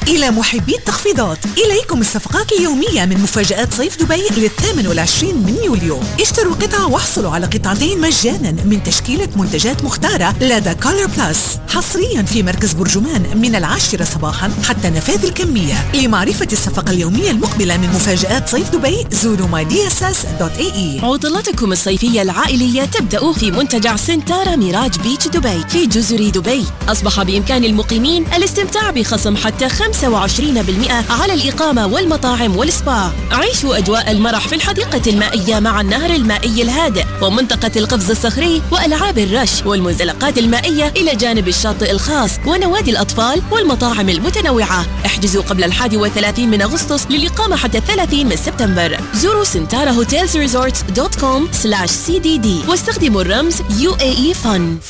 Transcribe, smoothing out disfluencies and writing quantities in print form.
إلى محبي التخفيضات، إليكم الصفقات اليومية من مفاجآت صيف دبي لل28 من يوليو. اشتروا قطعة واحصلوا على قطعتين مجانا من تشكيلة منتجات مختارة لدى كولر بلس، حصريا في مركز برجمان من 10 صباحا حتى نفاذ الكمية. لمعرفة الصفقة اليومية المقبلة من مفاجآت صيف دبي زوروا mydss.ae. عطلتكم الصيفية العائلية تبدأ في منتجع سنتارا ميراج بيتش دبي في جزر دبي. أصبح بإمكان المقيمين الاستمتاع بخصم حتى 25% على الإقامة والمطاعم والسبا. عيشوا أجواء المرح في الحديقة المائية مع النهر المائي الهادئ ومنطقة القفز الصخري وألعاب الرش والمنزلقات المائية إلى جانب الشاطئ الخاص ونوادي الأطفال والمطاعم المتنوعة. احجزوا قبل 31 من أغسطس للإقامة حتى 30 من سبتمبر. زوروا سنتارا هوتيلز ريزورتس.com/cdd واستخدموا الرمز UAE Fun.